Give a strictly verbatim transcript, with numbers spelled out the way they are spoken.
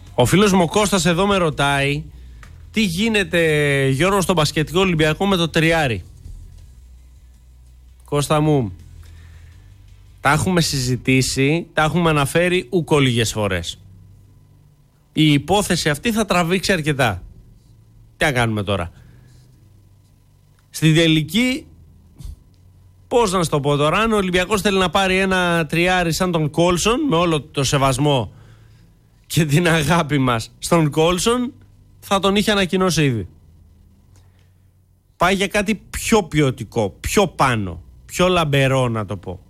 Ο φίλος μου ο Κώστας εδώ με ρωτάει τι γίνεται, Γιώργο, στον μπασκετικό Ολυμπιακό με το τριάρι. Κώστα μου, τα έχουμε συζητήσει, τα έχουμε αναφέρει ούκο λίγες φορές. Η υπόθεση αυτή θα τραβήξει αρκετά. Τι να κάνουμε τώρα? Στην τελική, πώς να σου το πω τώρα, αν ο Ολυμπιακός θέλει να πάρει ένα τριάρι σαν τον Κόλσον, με όλο το σεβασμό και την αγάπη μας στον Κόλσον, θα τον είχε ανακοινώσει ήδη. Πάει για κάτι πιο ποιοτικό, πιο πάνω, πιο λαμπερό να το πω.